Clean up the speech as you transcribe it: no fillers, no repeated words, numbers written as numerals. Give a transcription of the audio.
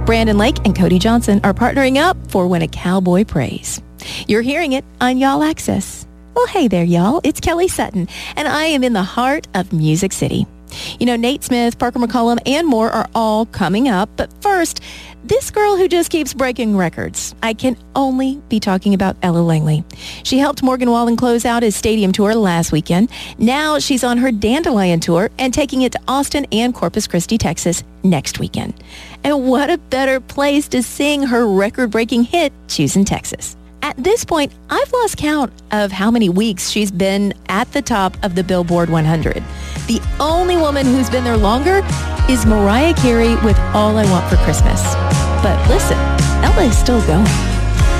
Brandon Lake and Cody Johnson are partnering up for When a Cowboy Prays. You're hearing it on Y'all Access. Well, hey there, y'all. It's Kelly Sutton, and I am in the heart of Music City. You know, Nate Smith, Parker McCollum, and more are all coming up. But first, this girl who just keeps breaking records. I can only be talking about Ella Langley. She helped Morgan Wallen close out his stadium tour last weekend. Now she's on her Dandelion tour and taking it to Austin and Corpus Christi, Texas next weekend. And what a better place to sing her record-breaking hit, Choosing Texas. At this point, I've lost count of how many weeks she's been at the top of the Billboard 100. The only woman who's been there longer is Mariah Carey with All I Want for Christmas. But listen, Ella is still going.